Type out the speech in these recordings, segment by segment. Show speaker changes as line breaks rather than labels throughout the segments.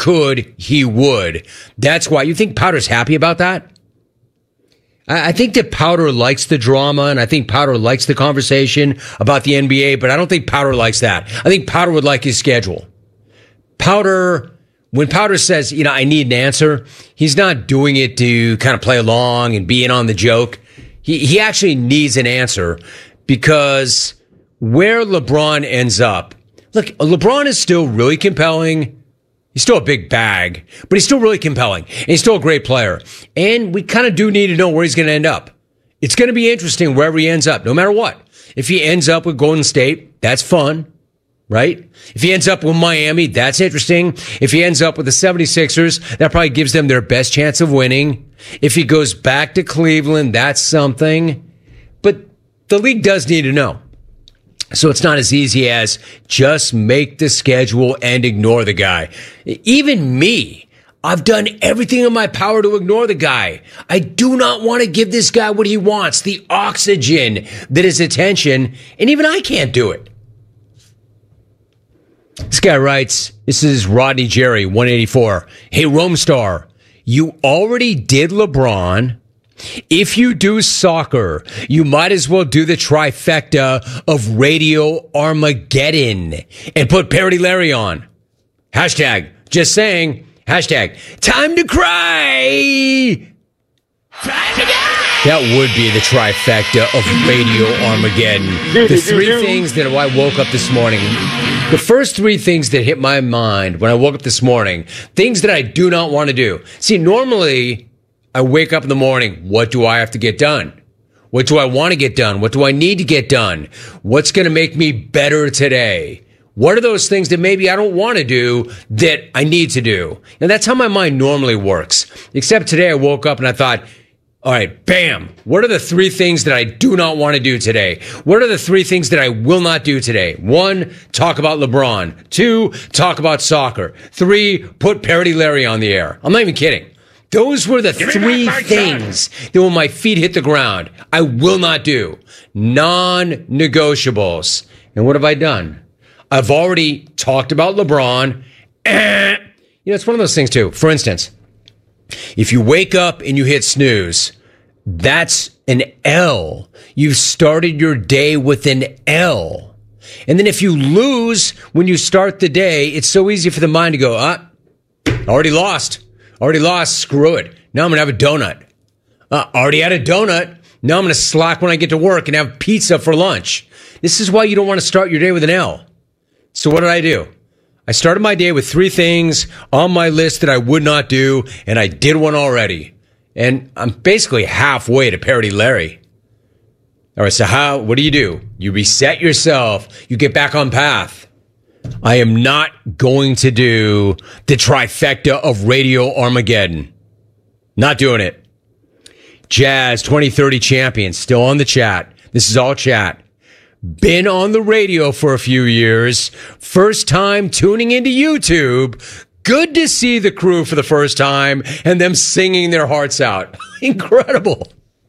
could, he would. That's why. You think Powder's happy about that? I think that Powder likes the drama, and I think Powder likes the conversation about the NBA, but I don't think Powder likes that. I think Powder would like his schedule. When Powder says, I need an answer, he's not doing it to kind of play along and be in on the joke. He actually needs an answer because where LeBron ends up, look, LeBron is still really compelling. He's still a big bag, but he's still really compelling. And he's still a great player. And we kind of do need to know where he's going to end up. It's going to be interesting wherever he ends up, no matter what. If he ends up with Golden State, that's fun, right? If he ends up with Miami, that's interesting. If he ends up with the 76ers, that probably gives them their best chance of winning. If he goes back to Cleveland, that's something. But the league does need to know. So it's not as easy as just make the schedule and ignore the guy. Even me, I've done everything in my power to ignore the guy. I do not want to give this guy what he wants, the oxygen that is attention, and even I can't do it. This guy writes, this is Rodney Jerry, 184. Hey, Roamstar, you already did LeBron. If you do soccer, you might as well do the trifecta of Radio Armageddon and put Parody Larry on. Hashtag, just saying, hashtag, time to cry. Time to die. That would be the trifecta of Radio Armageddon. The three things that I woke up this morning, the first three things that hit my mind when I woke up this morning, things that I do not want to do. See, normally I wake up in the morning. What do I have to get done? What do I want to get done? What do I need to get done? What's going to make me better today? What are those things that maybe I don't want to do that I need to do? And that's how my mind normally works. Except today I woke up and I thought, all right, bam. What are the three things that I do not want to do today? What are the three things that I will not do today? 1, talk about LeBron. 2, talk about soccer. 3, put Parody Larry on the air. I'm not even kidding. Those were the three things that when my feet hit the ground, I will not do. Non-negotiables. And what have I done? I've already talked about LeBron. It's one of those things too. For instance, if you wake up and you hit snooze, that's an L. You've started your day with an L. And then if you lose when you start the day, it's so easy for the mind to go, already lost. Screw it. Now I'm going to have a donut. Already had a donut. Now I'm going to slack when I get to work and have pizza for lunch. This is why you don't want to start your day with an L. So what did I do? I started my day with 3 things on my list that I would not do, and I did one already. And I'm basically halfway to Parody Larry. All right, so what do? You reset yourself. You get back on path. I am not going to do the trifecta of Radio Armageddon. Not doing it. Jazz 2030 champion, still on the chat. This is all chat. Been on the radio for a few years. First time tuning into YouTube. Good to see the crew for the first time and them singing their hearts out. Incredible.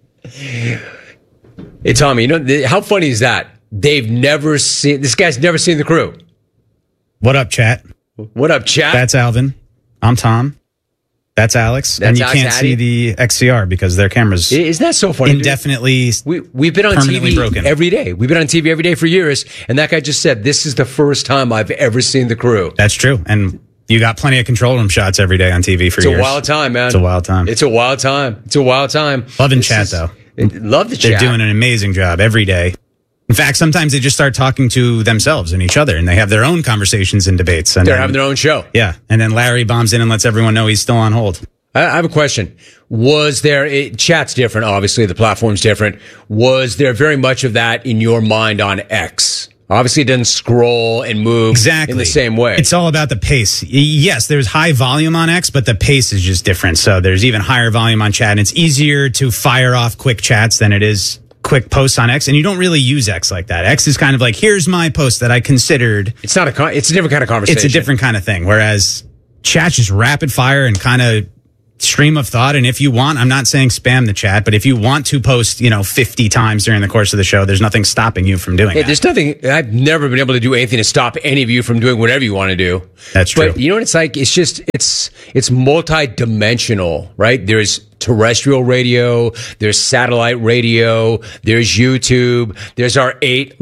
Hey, Tommy, how funny is that? This guy's never seen the crew.
What up, chat?
What up, chat?
That's Alvin. I'm Tom. That's Alex. And you can't see the XCR because their cameras
isn't that so funny?
Indefinitely.
We've been on TV broken every day. We've been on TV every day for years. And that guy just said, this is the first time I've ever seen the crew.
That's true. And you got plenty of control room shots every day on TV for years.
It's a wild time, man.
It's a wild time.
It's a wild time. It's a wild time.
Loving chat, though.
Love the chat.
They're doing an amazing job every day. In fact, sometimes they just start talking to themselves and each other, and they have their own conversations and debates. And
they're having their own show.
Yeah. And then Larry bombs in and lets everyone know he's still on hold.
I have a question. Chat's different, obviously. The platform's different. Was there very much of that in your mind on X? Obviously, it doesn't scroll and move in the same way.
It's all about the pace. Yes, there's high volume on X, but the pace is just different. So there's even higher volume on chat, and it's easier to fire off quick chats than it is quick posts on X, and you don't really use X like that. X is kind of like, here's my post that I considered.
It's a different kind of conversation.
It's a different kind of thing. Whereas chat's just rapid fire and kind of stream of thought. And if you want, I'm not saying spam the chat, but if you want to post, 50 times during the course of the show, there's nothing stopping you from doing that.
There's nothing. I've never been able to do anything to stop any of you from doing whatever you want to do.
That's true.
But you know what it's like? It's just, it's multi-dimensional, right? There's terrestrial radio, there's satellite radio, there's YouTube, there's our 8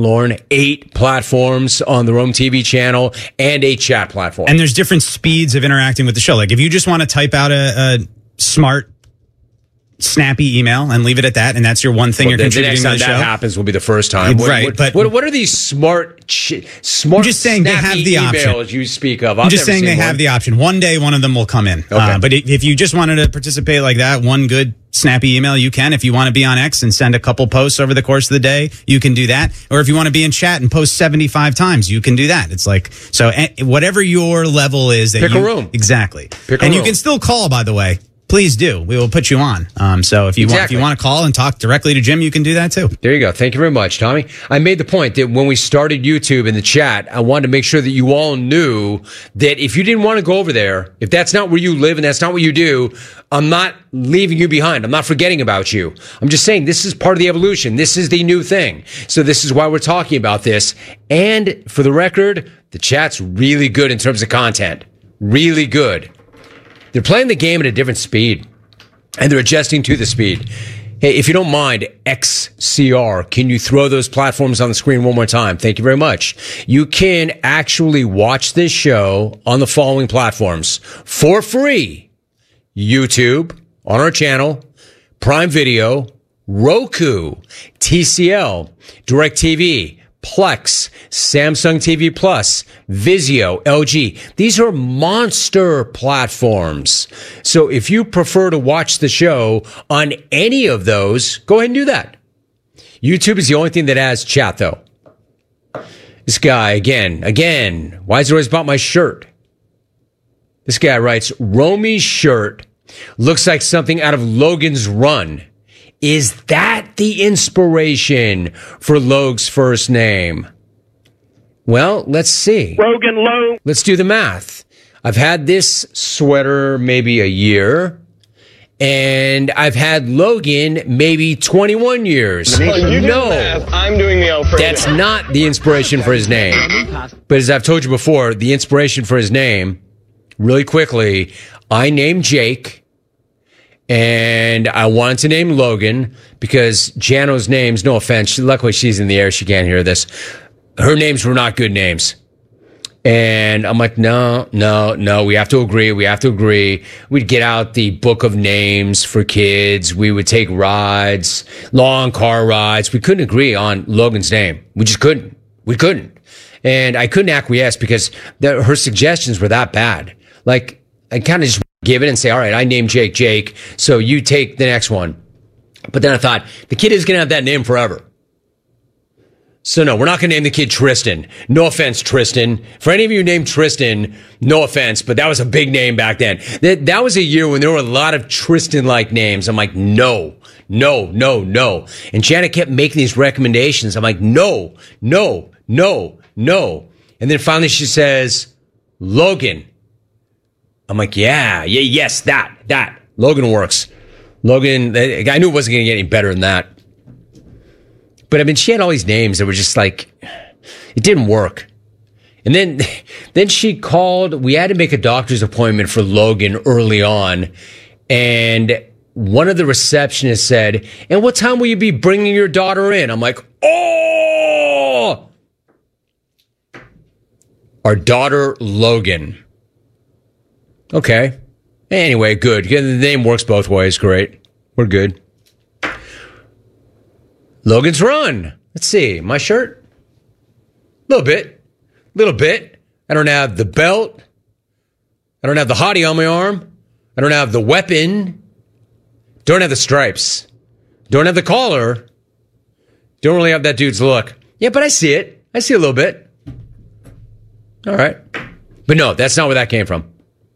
platforms on the Rome TV channel, and a chat platform.
And there's different speeds of interacting with the show. Like if you just want to type out a smart, snappy email and leave it at that, and that's your one thing you're contributing to the show. The next time that
happens will be the first time.
Right.
What are these smart,
I'm just saying they have the option.
Emails you speak of?
I'm just saying they have the option. One day, one of them will come in.
Okay.
But if you just wanted to participate like that, one good snappy email, you can. If you want to be on X and send a couple posts over the course of the day, you can do that. Or if you want to be in chat and post 75 times, you can do that. It's like, so whatever your level is.
Pick a room.
Exactly.
Pick a room.
You can still call, by the way. Please do. We will put you on. So if you want to call and talk directly to Jim, you can do that too.
There you go. Thank you very much, Tommy. I made the point that when we started YouTube in the chat, I wanted to make sure that you all knew that if you didn't want to go over there, if that's not where you live and that's not what you do, I'm not leaving you behind. I'm not forgetting about you. I'm just saying this is part of the evolution. This is the new thing. So this is why we're talking about this. And for the record, the chat's really good in terms of content. Really good. They're playing the game at a different speed, and they're adjusting to the speed. Hey, if you don't mind, XCR, can you throw those platforms on the screen one more time? Thank you very much. You can actually watch this show on the following platforms for free. YouTube, on our channel, Prime Video, Roku, TCL, DirecTV, Plex, Samsung TV Plus, Vizio, LG. These are monster platforms. So if you prefer to watch the show on any of those, go ahead and do that. YouTube is the only thing that has chat, though. This guy, again, why is it always about my shirt? This guy writes, Romy's shirt looks like something out of Logan's Run. Is that the inspiration for Logue's first name? Well, let's see.
Rogan Logue.
Let's do the math. I've had this sweater maybe a year, and I've had Logan maybe 21 years. No,
I'm doing the Alfredo.
that's not the inspiration for his name. But as I've told you before, the inspiration for his name, really quickly, I named Jake. And I wanted to name Logan because Jano's names, no offense, luckily she's in the air, she can't hear this. Her names were not good names. And I'm like, no, we have to agree. We'd get out the book of names for kids. We would take rides, long car rides. We couldn't agree on Logan's name. We just couldn't. We couldn't. And I couldn't acquiesce because her suggestions were that bad. Like, I kind of just give it and say, all right, I named Jake, so you take the next one. But then I thought, the kid is going to have that name forever. So no, we're not going to name the kid Tristan. No offense, Tristan. For any of you named Tristan, no offense, but that was a big name back then. That was a year when there were a lot of Tristan-like names. I'm like, no. And Janet kept making these recommendations. I'm like, no. And then finally she says, Logan. I'm like, yes, that. Logan works. Logan, I knew it wasn't going to get any better than that. But I mean, she had all these names that were just like, it didn't work. And then she called, we had to make a doctor's appointment for Logan early on. And one of the receptionists said, and what time will you be bringing your daughter in? I'm like, oh! Our daughter, Logan. Okay. Anyway, good. The name works both ways. Great. We're good. Logan's Run. Let's see. My shirt? Little bit. I don't have the belt. I don't have the hottie on my arm. I don't have the weapon. Don't have the stripes. Don't have the collar. Don't really have that dude's look. Yeah, but I see it. I see a little bit. All right. But no, that's not where that came from.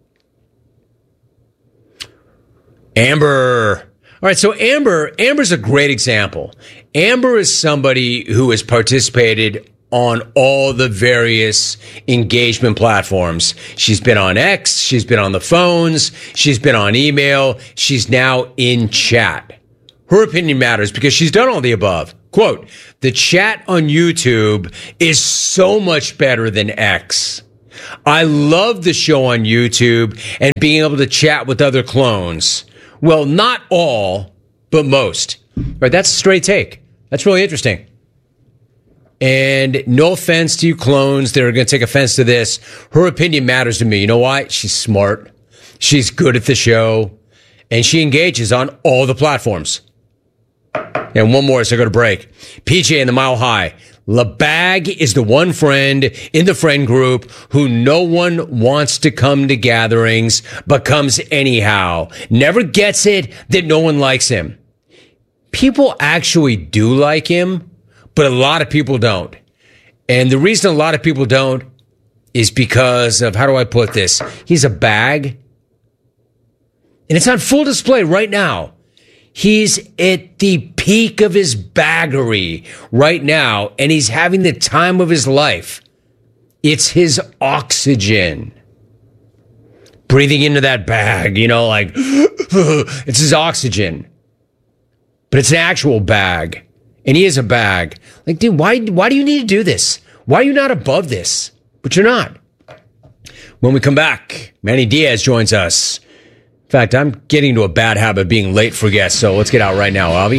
Amber. All right, so Amber's a great example. Amber is somebody who has participated on all the various engagement platforms. She's been on X, she's been on the phones, she's been on email, she's now in chat. Her opinion matters because she's done all the above. Quote, the chat on YouTube is so much better than X. I love the show on YouTube and being able to chat with other clones. Well, not all, but most. Right, that's a straight take. That's really interesting. And no offense to you clones that are going to take offense to this. Her opinion matters to me. You know why? She's smart. She's good at the show. And she engages on all the platforms. And one more as I go to break. PJ in the Mile High. LeBag is the one friend in the friend group who no one wants to come to gatherings, but comes anyhow. Never gets it that no one likes him. People actually do like him, but a lot of people don't. And the reason a lot of people don't is because of, how do I put this? He's a bag. And it's on full display right now. He's at the peak of his baggery right now, and he's having the time of his life. It's his oxygen. Breathing into that bag, like, it's his oxygen. But it's an actual bag, and he is a bag. Like, dude, why do you need to do this? Why are you not above this? But you're not. When we come back, Manny Diaz joins us. In fact, I'm getting into a bad habit of being late for guests, so let's get out right now, Avi.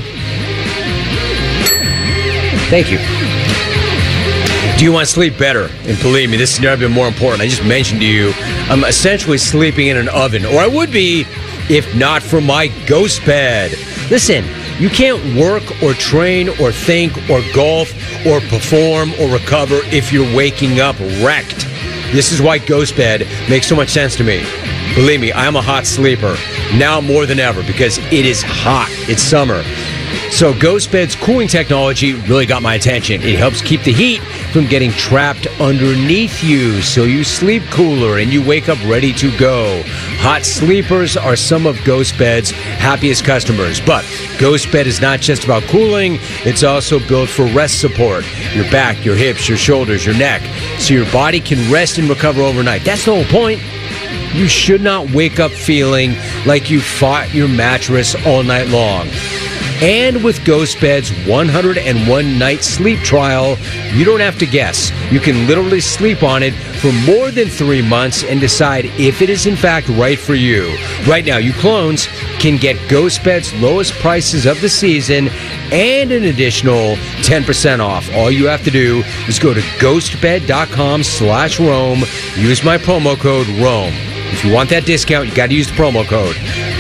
Thank you. Do you want to sleep better? And believe me, this has never been more important. I just mentioned to you, I'm essentially sleeping in an oven, or I would be if not for my ghost bed. Listen, you can't work or train or think or golf or perform or recover if you're waking up wrecked. This is why Ghost Bed makes so much sense to me. Believe me, I'm a hot sleeper, now more than ever, because it is hot. It's summer. So Ghost Bed's cooling technology really got my attention. It helps keep the heat from getting trapped underneath you, so you sleep cooler and you wake up ready to go. Hot sleepers are some of Ghost Bed's happiest customers. But Ghost Bed is not just about cooling, it's also built for rest support. Your back, your hips, your shoulders, your neck, so your body can rest and recover overnight. That's the whole point. You should not wake up feeling like you fought your mattress all night long. And with Ghost Bed's 101 night sleep trial, you don't have to guess. You can literally sleep on it for more than 3 months and decide if it is in fact right for you. Right now, you clones can get Ghost Bed's lowest prices of the season and an additional 10% off. All you have to do is go to ghostbed.com/Rome. Use my promo code ROME. If you want that discount, you got to use the promo code.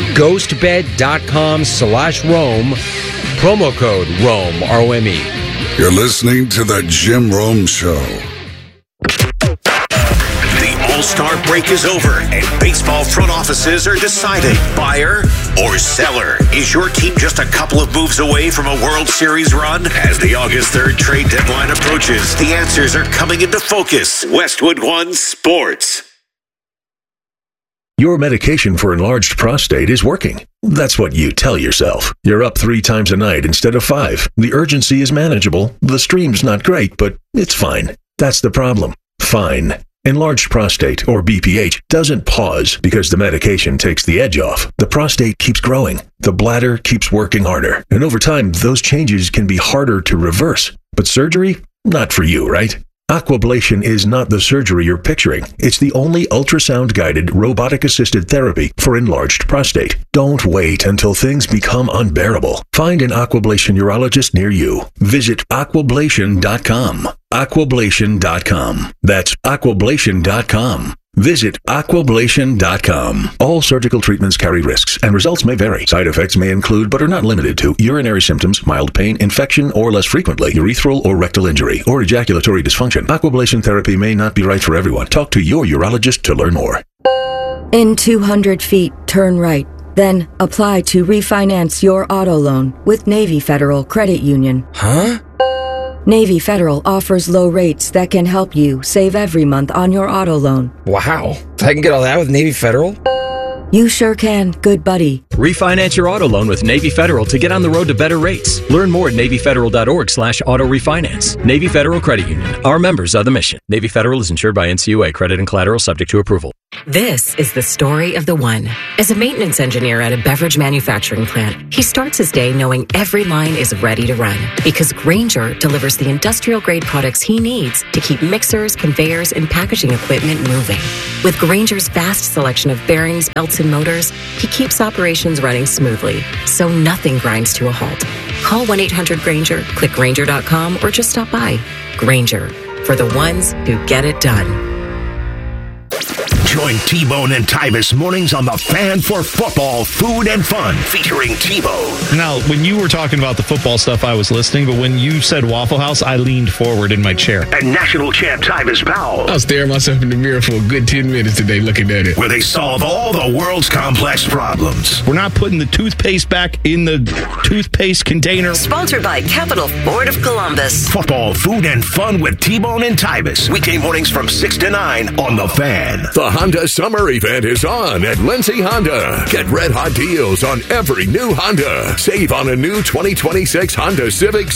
ghostbed.com/Rome. Promo code ROME, ROME.
You're listening to The Jim Rome Show.
The All-Star break is over, and baseball front offices are deciding buyer or seller. Is your team just a couple of moves away from a World Series run? As the August 3rd trade deadline approaches, the answers are coming into focus. Westwood One Sports.
Your medication for enlarged prostate is working. That's what you tell yourself. You're up 3 times a night instead of 5. The urgency is manageable. The stream's not great, but it's fine. That's the problem. Fine. Enlarged prostate, or BPH, doesn't pause because the medication takes the edge off. The prostate keeps growing. The bladder keeps working harder. And over time, those changes can be harder to reverse. But surgery? Not for you, right? Aquablation is not the surgery you're picturing. It's the only ultrasound-guided, robotic-assisted therapy for enlarged prostate. Don't wait until things become unbearable. Find an Aquablation urologist near you. Visit aquablation.com. Aquablation.com. That's aquablation.com. Visit aquablation.com. All surgical treatments carry risks, and results may vary. Side effects may include, but are not limited to, urinary symptoms, mild pain, infection, or less frequently, urethral or rectal injury, or ejaculatory dysfunction. Aquablation therapy may not be right for everyone. Talk to your urologist to learn more.
In 200 feet, turn right. Then apply to refinance your auto loan with Navy Federal Credit Union.
Huh?
Navy Federal offers low rates that can help you save every month on your auto loan.
Wow. I can get all that with Navy Federal?
You sure can, good buddy.
Refinance your auto loan with Navy Federal to get on the road to better rates. Learn more at NavyFederal.org/auto refinance. Navy Federal Credit Union. Our members are the mission. Navy Federal is insured by NCUA. Credit and collateral subject to approval.
This is the story of the one. As a maintenance engineer at a beverage manufacturing plant, he starts his day knowing every line is ready to run because Grainger delivers the industrial-grade products he needs to keep mixers, conveyors, and packaging equipment moving. With Grainger's vast selection of bearings, belts, and motors, he keeps operations running smoothly, so nothing grinds to a halt. Call 1-800-GRAINGER, click Grainger.com, or just stop by. Grainger, for the ones who get it done.
Join T-Bone and Tyvis mornings on The Fan for football, food, and fun, featuring T-Bone.
Now, when you were talking about the football stuff, I was listening, but when you said Waffle House, I leaned forward in my chair.
And national champ Tyvis Powell.
I was staring myself in the mirror for a good 10 minutes today looking at it.
Where they solve all the world's complex problems.
We're not putting the toothpaste back in the toothpaste container.
Sponsored by Capital Ford of Columbus.
Football, food, and fun with T-Bone and Tyvis. Weekday mornings from 6 to 9 on The Fan.
The Honda Summer Event is on at Lindsay Honda. Get red-hot deals on every new Honda. Save on a new 2026 Honda Civic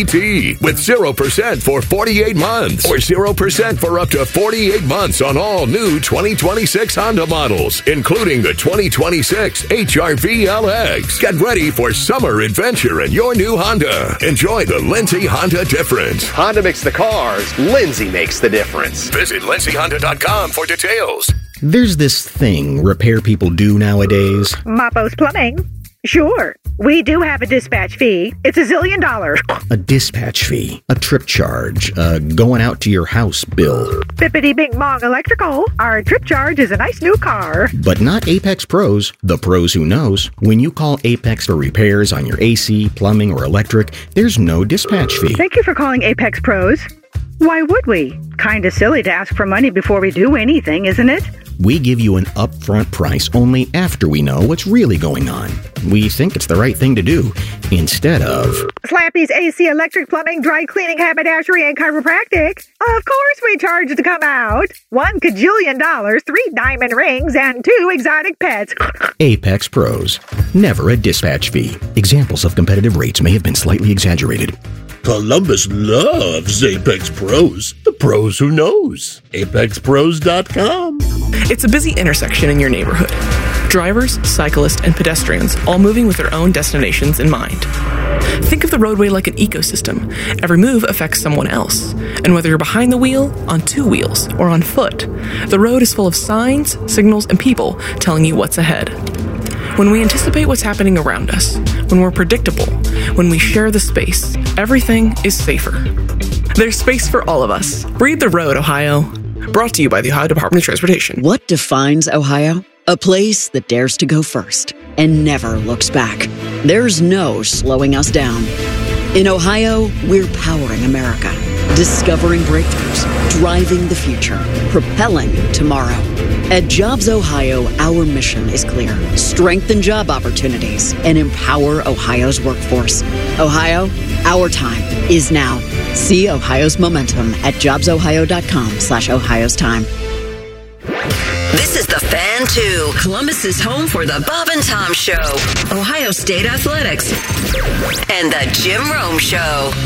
CVT with 0% for 48 months or 0% for up to 48 months on all new 2026 Honda models, including the 2026 HR-V LX. Get ready for summer adventure in your new Honda. Enjoy the Lindsay Honda difference.
Honda makes the cars. Lindsay makes the difference.
Visit lindsayhonda.com for details.
There's this thing repair people do nowadays.
Mappo's Plumbing. Sure, we do have a dispatch fee. It's $1 zillion.
A dispatch fee, a trip charge, going out to your house bill.
Bippity Bing Bong Electrical. Our trip charge is a nice new car.
But not Apex Pros, the pros who knows. When you call Apex for repairs on your AC, plumbing, or electric, there's no dispatch fee.
Thank you for calling Apex Pros. Why would we? Kinda silly to ask for money before we do anything, isn't it?
We give you an upfront price only after we know what's really going on. We think it's the right thing to do, instead of
Slappy's AC, electric, plumbing, dry cleaning, haberdashery, and chiropractic. Of course we charge to come out. $1 kajillion, 3 diamond rings, and 2 exotic pets.
Apex Pros. Never a dispatch fee. Examples of competitive rates may have been slightly exaggerated.
Columbus loves Apex Pros. The pros who knows. ApexPros.com.
It's a busy intersection in your neighborhood. Drivers, cyclists, and pedestrians all moving with their own destinations in mind. Think of the roadway like an ecosystem. Every move affects someone else. And whether you're behind the wheel, on 2 wheels, or on foot, the road is full of signs, signals, and people telling you what's ahead. When we anticipate what's happening around us, when we're predictable, when we share the space, everything is safer. There's space for all of us. Read the road, Ohio. Brought to you by the Ohio Department of Transportation.
What defines Ohio? A place that dares to go first and never looks back. There's no slowing us down. In Ohio, we're powering America, discovering breakthroughs, driving the future, propelling tomorrow. At Jobs Ohio, our mission is clear. Strengthen job opportunities and empower Ohio's workforce. Ohio, our time is now. See Ohio's momentum at jobsohio.com/Ohio's time.
This is The Fan 2, Columbus's home for the Bob and Tom Show, Ohio State Athletics, and the Jim Rome Show.